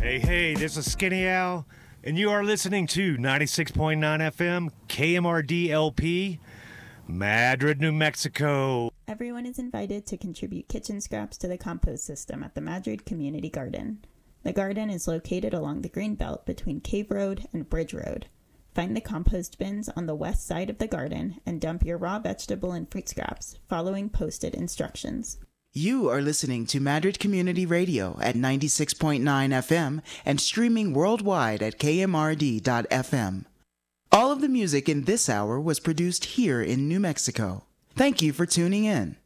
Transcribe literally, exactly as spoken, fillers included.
Hey, hey, this is Skinny Al, and you are listening to ninety-six point nine F M K M R D L P, Madrid, New Mexico. Everyone is invited to contribute kitchen scraps to the compost system at the Madrid Community Garden. The garden is located along the Greenbelt between Cave Road and Bridge Road. Find the compost bins on the west side of the garden and dump your raw vegetable and fruit scraps, following posted instructions. You are listening to Madrid Community Radio at ninety-six point nine F M and streaming worldwide at K M R D dot F M. All of the music in this hour was produced here in New Mexico. Thank you for tuning in.